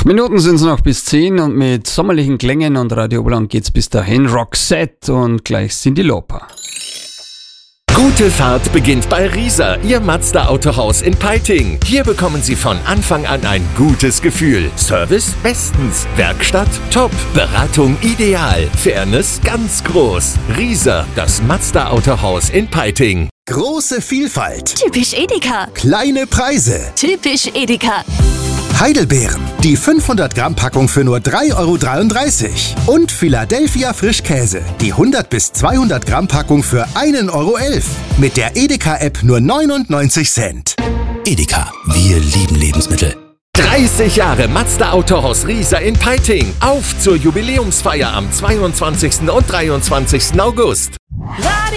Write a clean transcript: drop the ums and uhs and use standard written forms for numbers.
8 Minuten sind es noch bis 10 und mit sommerlichen Klängen und Radio Oberland geht's bis dahin. Roxette und gleich Cyndi Lauper. Gute Fahrt beginnt bei Rieser, Ihr Mazda-Autohaus in Peiting. Hier bekommen Sie von Anfang an ein gutes Gefühl. Service bestens, Werkstatt top, Beratung ideal, Fairness ganz groß. Rieser, das Mazda-Autohaus in Peiting. Große Vielfalt. Typisch Edeka. Kleine Preise. Typisch Edeka. Heidelbeeren. Die 500 Gramm Packung für nur 3,33 €. Und Philadelphia Frischkäse. Die 100 bis 200 Gramm Packung für 1,11 €. Mit der Edeka-App nur 99 Cent. Edeka, wir lieben Lebensmittel. 30 Jahre Mazda-Autohaus Rieser in Peiting. Auf zur Jubiläumsfeier am 22. und 23. August.